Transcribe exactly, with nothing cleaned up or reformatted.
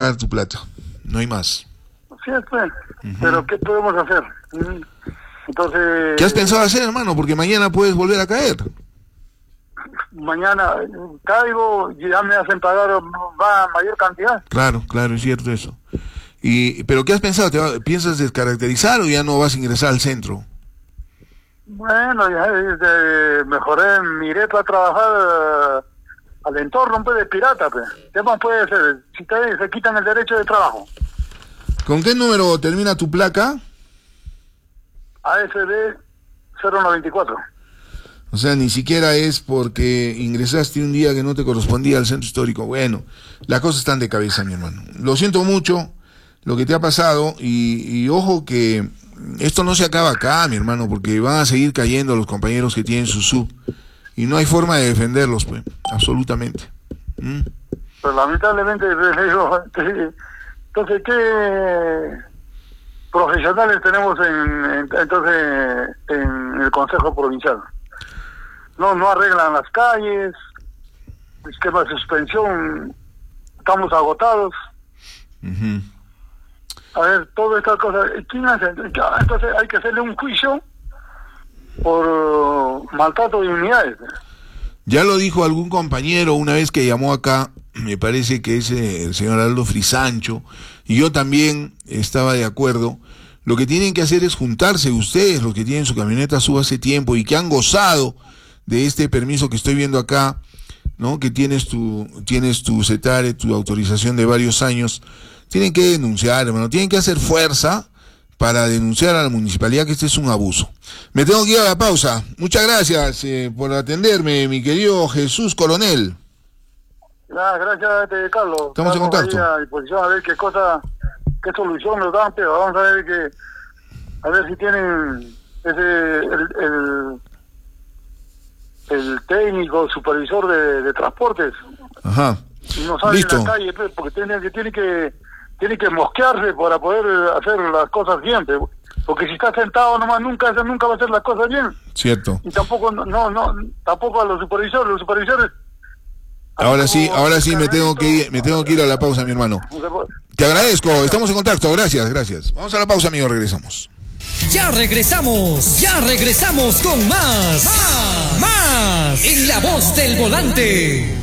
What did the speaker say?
sacar tu plata, no hay más. Sí, pues, uh-huh. Pero ¿qué podemos hacer? Entonces... ¿Qué has pensado hacer, hermano? Porque mañana puedes volver a caer. Mañana caigo, ya me hacen pagar va mayor cantidad. Claro, claro, es cierto eso. Y pero ¿qué has pensado? ¿Te va, ¿Piensas descaracterizar o ya no vas a ingresar al centro? Bueno, ya este, mejoré, miré para trabajar uh, al entorno pues, de pirata. Pues. ¿Qué más puede ser? Si te, se quitan el derecho de trabajo. ¿Con qué número termina tu placa? A S D cero noventa y cuatro. O sea, ni siquiera es porque ingresaste un día que no te correspondía al centro histórico. Bueno, las cosas están de cabeza, mi hermano. Lo siento mucho lo que te ha pasado y, y ojo que esto no se acaba acá, mi hermano, porque van a seguir cayendo los compañeros que tienen su sub y no hay forma de defenderlos, pues, absolutamente. ¿Mm? Pero lamentablemente, entonces, ¿qué profesionales tenemos en, en entonces en el Consejo Provincial? No, no arreglan las calles, esquema de suspensión, estamos agotados. Uh-huh. A ver, todas estas cosas, ¿quién hace? Entonces hay que hacerle un juicio por maltrato de unidades. Ya lo dijo algún compañero una vez que llamó acá, me parece que es eh, el señor Aldo Frisancho, y yo también estaba de acuerdo. Lo que tienen que hacer es juntarse ustedes, los que tienen su camioneta sub hace tiempo y que han gozado de este permiso que estoy viendo acá, ¿no? Que tienes tu tienes tu CETARE, tu autorización de varios años. Tienen que denunciar, hermano, tienen que hacer fuerza para denunciar a la municipalidad que este es un abuso. Me tengo que ir a la pausa. Muchas gracias eh, por atenderme, mi querido Jesús Coronel. Ah, gracias, este, Carlos. Estamos en contacto. A disposición a ver qué cosa, qué solución nos dan, pero vamos a ver que, a ver si tienen ese el, el, el técnico supervisor de, de transportes. Ajá. Y no sale Listo. en la calle, pues, porque tiene que tiene que tiene que mosquearse para poder hacer las cosas bien, pues, porque si está sentado nomás nunca nunca va a hacer las cosas bien. Cierto. Y tampoco no no tampoco a los supervisores, los supervisores. Ahora sí, ahora sí me tengo que ir, me tengo que ir a la pausa, mi hermano. Te agradezco, estamos en contacto, gracias, gracias. Vamos a la pausa, amigo, regresamos. Ya regresamos, ya regresamos con más, más, más, en La Voz del Volante.